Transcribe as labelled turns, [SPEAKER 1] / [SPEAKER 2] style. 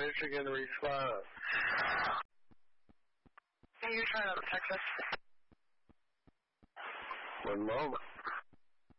[SPEAKER 1] Michigan response.
[SPEAKER 2] Hey, you're trying out of Texas.
[SPEAKER 1] 1 moment.